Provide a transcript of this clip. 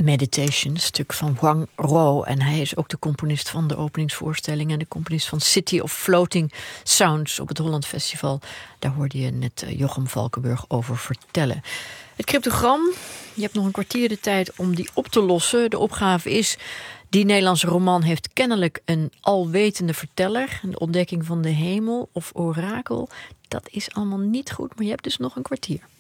Meditation, stuk van Wang Ro. En hij is ook de componist van de openingsvoorstelling en de componist van City of Floating Sounds op het Holland Festival. Daar hoorde je net Jochem Valkenburg over vertellen. Het cryptogram, je hebt nog een kwartier de tijd om die op te lossen. De opgave is, die Nederlandse roman heeft kennelijk een alwetende verteller. De ontdekking van de hemel of orakel, dat is allemaal niet goed, maar je hebt dus nog een kwartier.